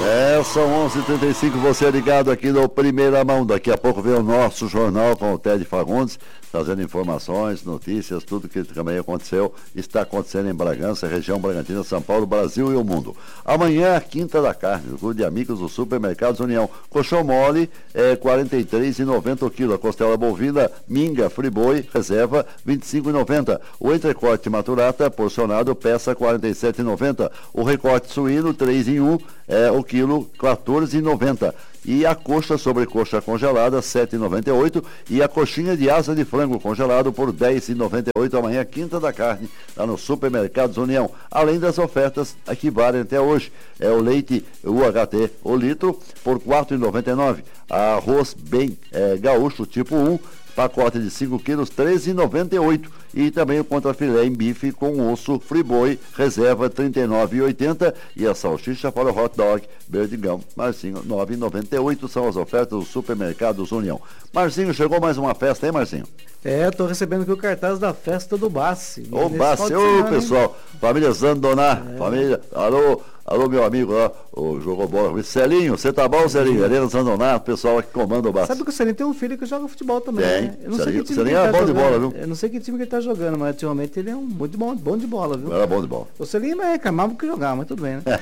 São 11h35, você é ligado aqui no Primeira Mão. Daqui a pouco vem o nosso jornal com o Ted Fagundes, trazendo informações, notícias, tudo que também aconteceu, está acontecendo em Bragança, região Bragantina, São Paulo, Brasil e o mundo. Amanhã, a Quinta da Carne, do Clube de Amigos do Supermercados União. Colchão mole, R$ 43,90 o quilo. A costela bovina, minga, friboi, reserva, R$ 25,90. O entrecorte maturata, porcionado, peça R$ 47,90. O recorte suíno, 3 em 1, o quilo, R$ 14,90. E a coxa sobrecoxa congelada, R$ 7,98. E a coxinha de asa de frango congelado por R$ 10,98. Amanhã, Quinta da Carne, lá no Supermercados União. Além das ofertas que valem até hoje. O leite UHT, o litro, por R$ 4,99. Arroz bem gaúcho, tipo 1, pacote de 5 quilos, R$ 13,98. E também o contrafilé em bife com osso friboi, reserva R$ 39,80. E a salsicha para o hot dog, Berdigão, Marcinho, R$ 9,98. São as ofertas do Supermercados União. Marcinho, chegou mais uma festa, hein, Marcinho? Tô recebendo aqui o cartaz da festa do Bassi. Ô, Bassi, pessoal, família Zandoná, família, alô, meu amigo lá, o jogou bola. Celinho, você tá bom, Celinho? Helena Zandoná, o pessoal que comanda o Bassi. Sabe que o Celinho tem um filho que joga futebol também, tem, né? Eu não sei que time Celinho é bom de bola, viu? Eu não sei que time que ele tá jogando, mas ultimamente ele é bom de bola, viu? Era bom de bola. O Celinho é reclamava que jogava, mas tudo bem, né?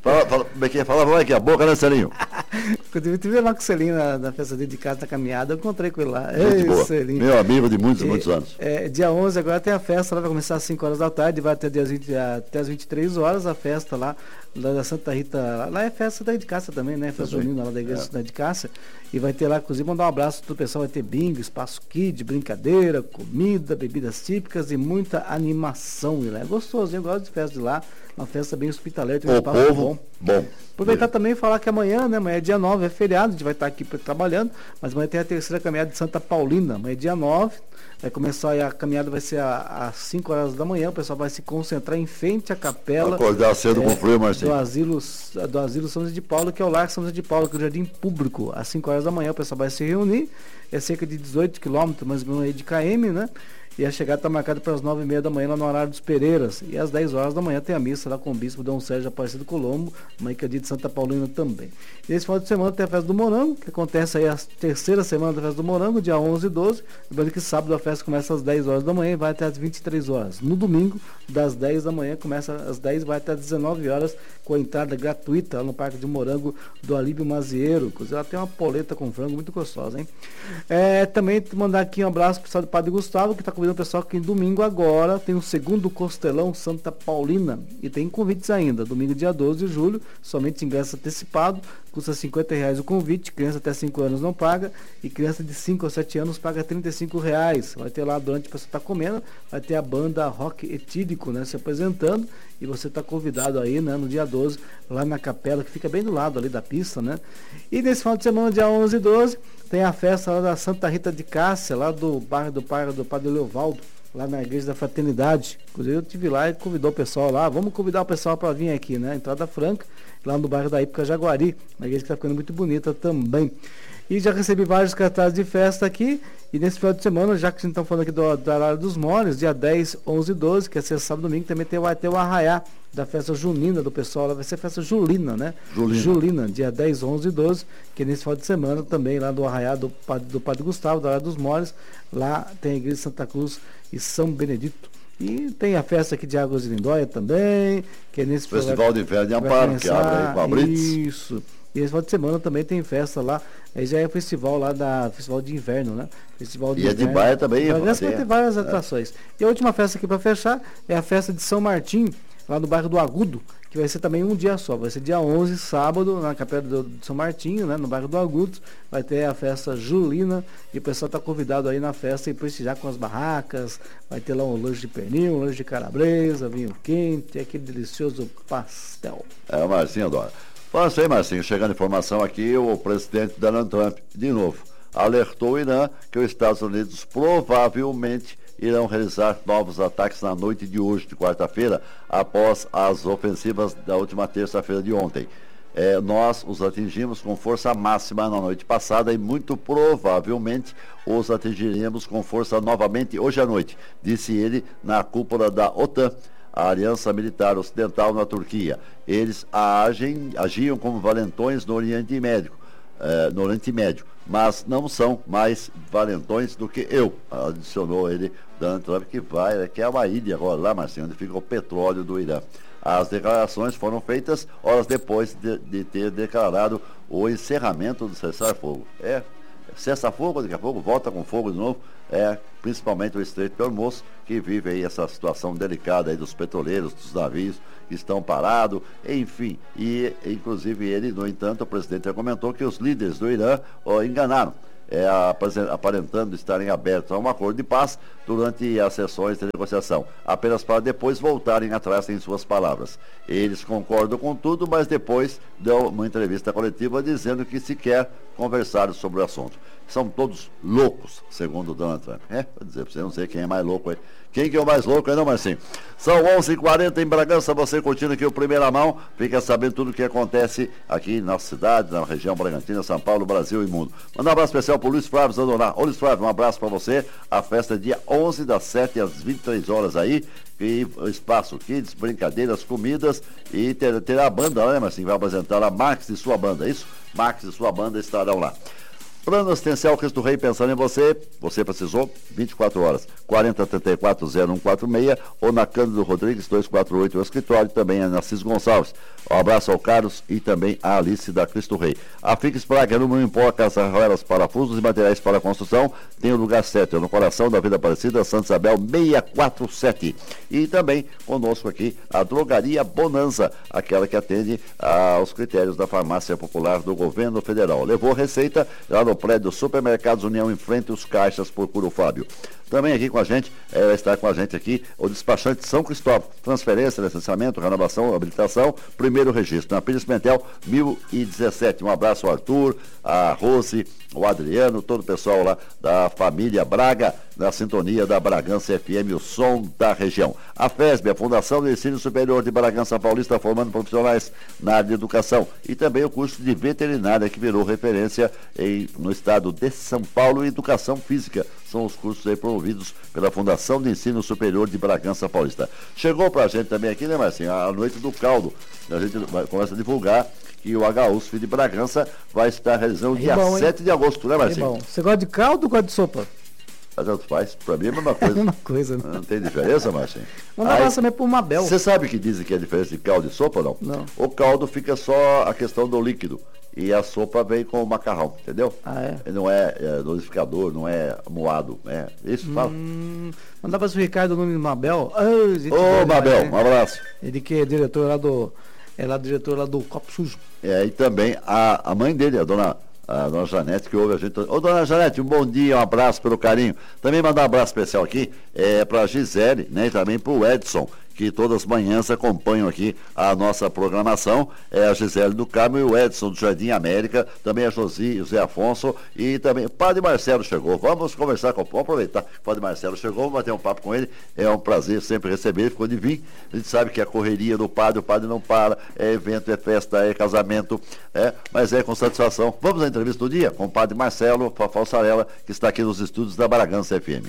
Falava aqui a boca, né, Celinho? Quando eu tive lá com o Celinho na festa dele de casa, na caminhada, eu encontrei com ele lá. Celinho. Meu amigo de muitos anos. Dia 11 agora tem a festa lá, vai começar às 5 horas da tarde, vai até as 23 horas a festa lá da Santa Rita. Lá é festa da Edicácia também, né? Festa junina lá da igreja da Edicácia. E vai ter lá, inclusive, mandar um abraço pro pessoal, vai ter bingo, espaço kid, brincadeira, comida, bebidas típicas e muita animação. E lá é gostoso, eu gosto de festa de lá. Uma festa bem hospitaleira, tem um espaço bom. Aproveitar também e falar que amanhã, né? Amanhã é dia 9, é feriado, a gente vai estar aqui trabalhando, mas amanhã tem a terceira caminhada de Santa Paulina. Amanhã é dia 9, vai começar a caminhada, vai ser às 5 horas da manhã, o pessoal vai se concentrar em frente à capela. Acordar cedo com frio, Marcinho. Do asilo São José de Paulo, que é o Lar São José de Paulo, que é o jardim público. Às 5 horas da manhã o pessoal vai se reunir, é cerca de 18 quilômetros, mais ou menos aí de KM, né? E a chegada está marcada para as 9h30 da manhã lá no horário dos Pereiras. E às 10 horas da manhã tem a missa lá com o bispo Dom Sérgio Aparecido Colombo, mãe que é dia de Santa Paulina também. E esse final de semana tem a festa do Morango, que acontece aí a terceira semana da festa do Morango, dia 11 e 12. Lembrando que sábado a festa começa às 10 horas da manhã e vai até às 23 horas. No domingo, das 10 da manhã, começa às 10 e vai até às 19 horas, com a entrada gratuita lá no Parque de Morango do Alípio Mazieiro. Inclusive ela tem uma poleta com frango muito gostosa, hein? Também mandar aqui um abraço para o pessoal do Padre Gustavo, que está convidando o pessoal que domingo agora tem o segundo Costelão Santa Paulina. E tem convites ainda. Domingo, dia 12 de julho, somente ingresso antecipado, custa R$50 o convite, criança até 5 anos não paga, e criança de 5 a 7 anos paga R$35. Vai ter lá, durante que você está comendo, vai ter a banda Rock Etílico, né, se apresentando, e você está convidado aí, né, no dia 12, lá na capela, que fica bem do lado ali da pista, né. E nesse final de semana, dia 11 e 12, tem a festa lá da Santa Rita de Cássia, lá do bairro do Padre Leovaldo, lá na Igreja da Fraternidade. Inclusive eu estive lá e convidou o pessoal lá, vamos convidar o pessoal para vir aqui, né, entrada franca, lá no bairro da Ípica Jaguari, uma igreja que está ficando muito bonita também. E já recebi vários cartazes de festa aqui, e nesse final de semana, já que a gente está falando aqui da Área dos Moles, dia 10, 11 e 12, que é sexta, sábado e domingo, também vai ter o arraiá da festa junina do pessoal, lá vai ser festa julina, né? Julina, dia 10, 11 e 12, que é nesse final de semana também, lá do arraiá do Padre Gustavo, da Área dos Moles, lá tem a Igreja de Santa Cruz e São Benedito. E tem a festa aqui de Águas de Lindóia também, que é nesse Festival de Inverno de Amparo, que abre aí com a Brits. Isso. E esse final de semana também tem festa lá. Aí já é o festival lá Festival de Inverno, né? Festival de Inverno. De baia também. Vai ter várias atrações. E a última festa aqui para fechar é a festa de São Martim, lá no bairro do Agudo, que vai ser também um dia só. Vai ser dia 11, sábado, na capela de São Martinho, né, no bairro do Agudo. Vai ter a festa julina e o pessoal está convidado aí na festa e prestigiar com as barracas. Vai ter lá um lanche de pernil, um lanche de calabresa, vinho quente, aquele delicioso pastel. O Marcinho adora. Fala isso aí, Marcinho. Chegando informação aqui, o presidente Donald Trump, de novo, alertou o Irã que os Estados Unidos provavelmente irão realizar novos ataques na noite de hoje, de quarta-feira, após as ofensivas da última terça-feira de ontem. Nós os atingimos com força máxima na noite passada e muito provavelmente os atingiremos com força novamente hoje à noite, disse ele na cúpula da OTAN. a Aliança Militar Ocidental na Turquia. Eles agiam como valentões no Oriente Médio, mas não são mais valentões do que eu, adicionou ele, Donald Trump, que é uma ilha agora lá, Marcinho, onde fica o petróleo do Irã. As declarações foram feitas horas depois de ter declarado o encerramento do cessar-fogo. Cessa-fogo, daqui a pouco volta com fogo de novo, principalmente o Estreito de Hormuz, que vive aí essa situação delicada aí dos petroleiros, dos navios que estão parados, enfim. E, inclusive, ele, no entanto, o presidente comentou que os líderes do Irã enganaram, aparentando estarem abertos a um acordo de paz durante as sessões de negociação, apenas para depois voltarem atrás em suas palavras. Eles concordam com tudo, mas depois deu uma entrevista coletiva dizendo que sequer conversaram sobre o assunto. São todos loucos, segundo o Donald Trump. Vou dizer para você, não sei quem é mais louco aí. Quem que é o mais louco aí, não, Marcinho? São 11h40 em Bragança, você curtindo aqui o Primeira Mão, fica sabendo tudo o que acontece aqui na nossa cidade, na região Bragantina, São Paulo, Brasil e mundo. Manda um abraço especial para o Luiz Flávio Zandoná. Ô Luiz Flávio, um abraço para você. A festa é dia 11, das 7 às 23 horas aí. E espaço, kids, brincadeiras, comidas e terá a banda, né, Marcinho? Vai apresentar a Max e sua banda, é isso? Max e sua banda estarão lá. Plano Assistencial Cristo Rei, pensando em você. Você precisou? 24 horas. 4034-0146 ou na Cândido Rodrigues 248, o escritório, também é na Cis Gonçalves. Um abraço ao Carlos e também à Alice da Cristo Rei. A Fix Praga, não importa as arruelas, parafusos e materiais para construção, tem o lugar certo, é no coração da Vida Aparecida, Santa Isabel 647. E também conosco aqui a Drogaria Bonanza, aquela que atende aos critérios da Farmácia Popular do Governo Federal. Levou receita lá no prédio Supermercados União, em frente aos caixas, procura o Fábio. Também aqui com a gente, está com a gente aqui o despachante São Cristóvão. Transferência, licenciamento, renovação, habilitação, primeiro registro. Na Pires Pimentel, 1017. Um abraço ao Arthur, a Rose, o Adriano, todo o pessoal lá da família Braga, na sintonia da Bragança FM, o som da região. A FESB, a Fundação de Ensino Superior de Bragança Paulista, formando profissionais na área de educação. E também o curso de veterinária, que virou referência no estado de São Paulo, e educação física. São os cursos aí promovidos pela Fundação de Ensino Superior de Bragança Paulista. Chegou pra gente também aqui, né, Marcinho, a Noite do Caldo. A gente começa a divulgar que o HUSF de Bragança vai estar realizando dia 7 de agosto, né, Marcinho? Você gosta de caldo ou gosta de sopa? Tanto faz, pra mim é a mesma coisa. É a mesma coisa, né? Não tem diferença, Marcinho? Um abraço também pro Mabel. Você sabe que dizem que é a diferença de caldo e sopa ou não? Não. O caldo fica só a questão do líquido. E a sopa vem com o macarrão, entendeu? Não é dosificador, não é moado. Isso fala. Mandar para o Ricardo Nunes Mabel. Ô, Mabel, um abraço. Ele que é diretor lá do. Diretor lá do Copo Sujo. E também a mãe dele, a dona Janete, que ouve a gente. Ô, dona Janete, um bom dia, um abraço pelo carinho. Também mandar um abraço especial aqui para a Gisele, né, e também para o Edson, que todas as manhãs acompanham aqui a nossa programação. A Gisele do Carmo e o Edson do Jardim América, também a José Afonso e também o Padre Marcelo chegou. Vamos conversar vamos aproveitar que o Padre Marcelo chegou, vamos bater um papo com ele. É um prazer sempre receber, ele ficou de vir. A gente sabe que a correria do padre, o padre não para, é evento, é festa, é casamento, mas é com satisfação. Vamos à entrevista do dia com o Padre Marcelo Falsarella, que está aqui nos estúdios da Bragança FM.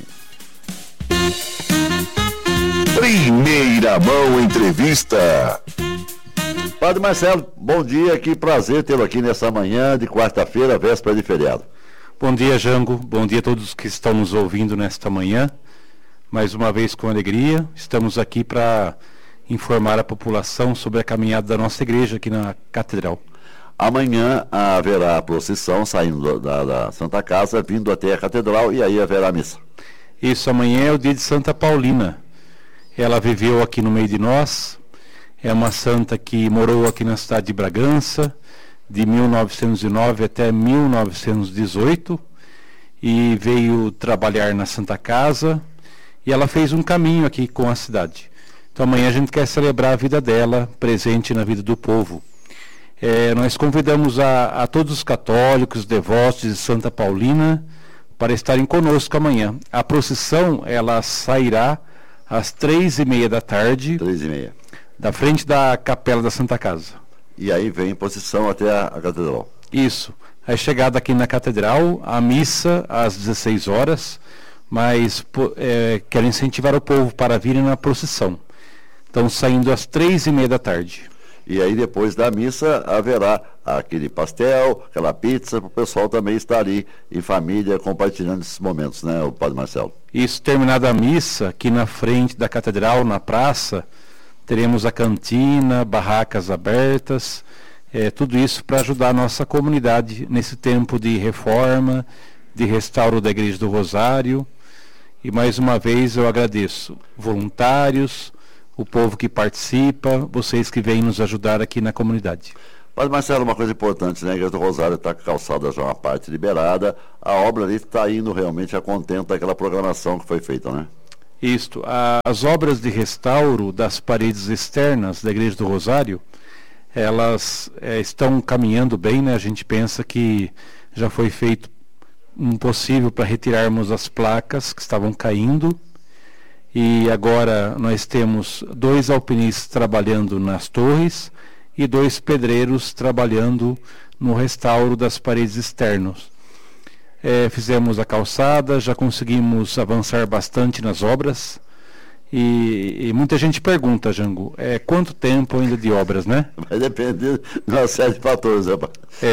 Primeira Mão Entrevista. Padre Marcelo, bom dia, que prazer tê-lo aqui nessa manhã de quarta-feira, véspera de feriado. Bom dia, Jango, bom dia a todos que estão nos ouvindo nesta manhã. Mais uma vez com alegria, estamos aqui para informar a população sobre a caminhada da nossa igreja aqui na Catedral. Amanhã haverá a procissão saindo da Santa Casa, vindo até a Catedral, e aí haverá a missa. Isso, amanhã é o dia de Santa Paulina. Ela viveu aqui no meio de nós, é uma santa que morou aqui na cidade de Bragança, de 1909 até 1918, e veio trabalhar na Santa Casa, e ela fez um caminho aqui com a cidade. Então amanhã a gente quer celebrar a vida dela, presente na vida do povo. Nós convidamos a todos os católicos, devotos de Santa Paulina, para estarem conosco amanhã. A procissão, ela sairá às 3h30 da tarde, 3h30, da frente da Capela da Santa Casa. E aí vem procissão até a Catedral. Isso. A chegada aqui na Catedral, a missa às 16 horas, mas quero incentivar o povo para virem na procissão. Estão saindo às 3h30 da tarde. E aí depois da missa haverá aquele pastel, aquela pizza, para o pessoal também estar ali em família compartilhando esses momentos, né, o Padre Marcelo? Isso, terminada a missa, aqui na frente da catedral, na praça, teremos a cantina, barracas abertas, tudo isso para ajudar a nossa comunidade nesse tempo de reforma, de restauro da Igreja do Rosário. E mais uma vez eu agradeço voluntários, o povo que participa, vocês que vêm nos ajudar aqui na comunidade. Padre Marcelo, uma coisa importante, né? A Igreja do Rosário está com a calçada já uma parte liberada, a obra ali está indo realmente a contento daquela programação que foi feita, né? Isto, as obras de restauro das paredes externas da Igreja do Rosário, elas estão caminhando bem, né? A gente pensa que já foi feito um possível para retirarmos as placas que estavam caindo, e agora nós temos 2 alpinistas trabalhando nas torres e 2 pedreiros trabalhando no restauro das paredes externas. Fizemos a calçada, já conseguimos avançar bastante nas obras, e muita gente pergunta, Jango, quanto tempo ainda de obras, né? Vai depender de uma série de fatores, né?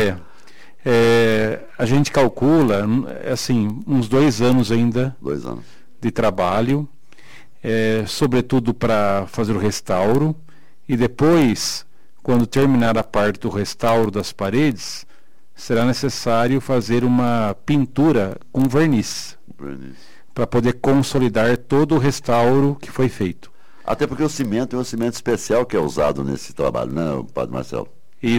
A gente calcula, assim, uns 2 anos ainda 2 anos de trabalho, sobretudo para fazer o restauro, e depois, quando terminar a parte do restauro das paredes, será necessário fazer uma pintura com verniz, para poder consolidar todo o restauro que foi feito. Até porque o cimento é um cimento especial que é usado nesse trabalho, né, Padre Marcelo?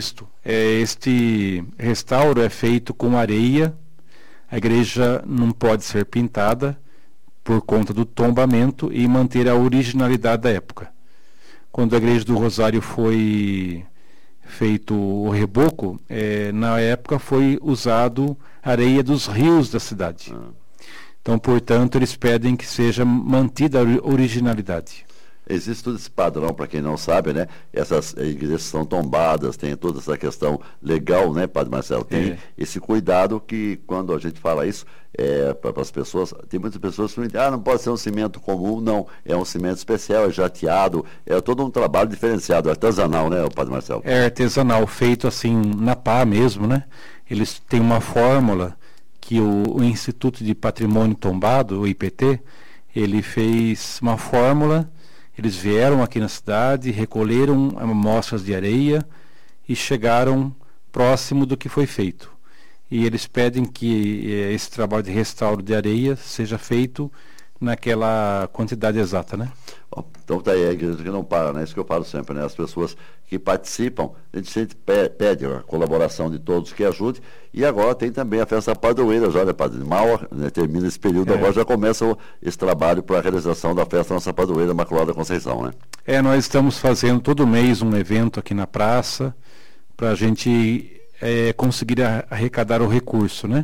Este restauro é feito com areia. A igreja não pode ser pintada por conta do tombamento e manter a originalidade da época. Quando a Igreja do Rosário foi feito o reboco, na época foi usado areia dos rios da cidade. Então, portanto, eles pedem que seja mantida a originalidade. Existe todo esse padrão, para quem não sabe, né? Essas igrejas são tombadas, tem toda essa questão legal, né, Padre Marcelo? Tem esse cuidado que, quando a gente fala isso, para as pessoas, tem muitas pessoas que não pode ser um cimento comum, não. É um cimento especial, é jateado, é todo um trabalho diferenciado, artesanal, né, Padre Marcelo? É artesanal, feito assim, na pá mesmo, né? Eles têm uma fórmula que o Instituto de Patrimônio Tombado, o IPT, ele fez uma fórmula. Eles vieram aqui na cidade, recolheram amostras de areia e chegaram próximo do que foi feito. E eles pedem que esse trabalho de restauro de areia seja feito naquela quantidade exata, né? Bom, então tá aí a igreja que não para, né? Isso que eu falo sempre, né? As pessoas que participam, a gente sempre pede a colaboração de todos que ajudem. E agora tem também a festa padroeira, já, né, Padre? Mal, né, termina esse período, agora já começa esse trabalho para a realização da festa Nossa Padroeira Imaculada Conceição, né? Nós estamos fazendo todo mês um evento aqui na praça para a gente conseguir arrecadar o recurso, né?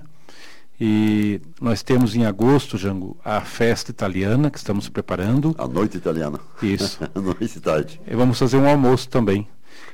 E nós temos em agosto, Jango, a festa italiana que estamos preparando. A noite italiana. Isso. Noite e tarde. E vamos fazer um almoço também.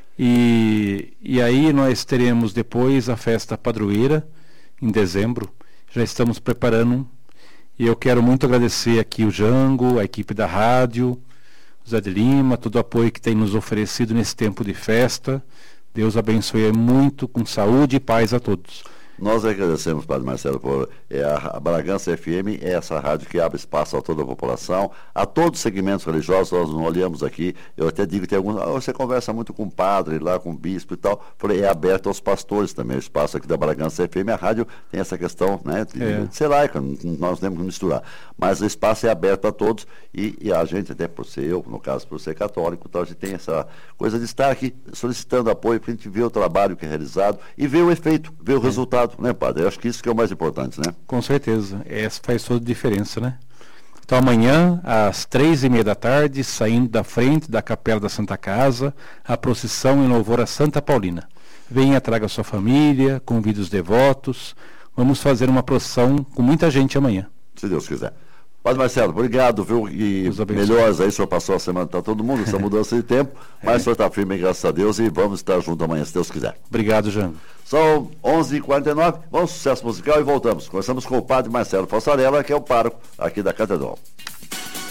E aí nós teremos depois a festa padroeira, em dezembro. Já estamos preparando. E eu quero muito agradecer aqui o Jango, a equipe da rádio, o Zé de Lima, todo o apoio que tem nos oferecido nesse tempo de festa. Deus abençoe muito, com saúde e paz a todos. Nós agradecemos, Padre Marcelo, por a Bragança FM, é essa rádio que abre espaço a toda a população, a todos os segmentos religiosos. Nós não olhamos aqui, eu até digo que tem alguns, você conversa muito com o padre lá, com o bispo e tal, falei, é aberto aos pastores também, o espaço aqui da Bragança FM, a rádio tem essa questão, né, de ser laica, nós temos que misturar, mas o espaço é aberto a todos e a gente, até por ser eu, no caso, por ser católico, então a gente tem essa coisa de estar aqui solicitando apoio para a gente ver o trabalho que é realizado e ver o efeito, ver o resultado, né, Padre? Eu acho que isso que é o mais importante, né? Com certeza, essa faz toda a diferença, né? Então amanhã, às 3h30 da tarde, saindo da frente da Capela da Santa Casa, a procissão em louvor a Santa Paulina. Venha, traga sua família, convide os devotos, vamos fazer uma procissão com muita gente amanhã. Se Deus quiser. Padre Marcelo, obrigado, viu? E melhores aí, o senhor passou a semana para todo mundo, essa mudança de tempo, mas o senhor está firme, graças a Deus, e vamos estar juntos amanhã, se Deus quiser. Obrigado, Jango. São 11h49, vamos ao sucesso musical e voltamos. Começamos com o Padre Marcelo Fossarella, que é o pároco aqui da Catedral.